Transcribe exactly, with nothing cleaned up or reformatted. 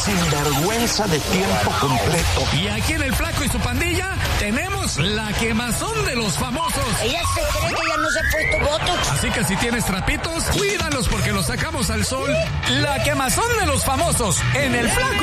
sinvergüenza de tiempo completo. Y aquí en El Flaco y su pandilla tenemos la quemazón de los famosos. Ella se cree que ya no se ha puesto botox. Así que si tienes trapitos, cuídalos porque los sacamos al sol. La quemazón de los famosos en El Flaco.